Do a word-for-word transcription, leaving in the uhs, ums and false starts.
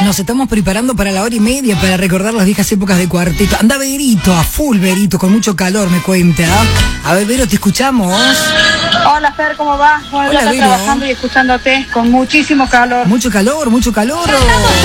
Nos estamos preparando para la hora y media para recordar las viejas épocas de cuarteto. Anda Verito, a full Verito, con mucho calor, me cuenta. A ver, Vero, te escuchamos. Hola, Fer, ¿cómo va? Bueno, Hola, yo acá Vero. trabajando y escuchándote con muchísimo calor. Mucho calor, mucho calor.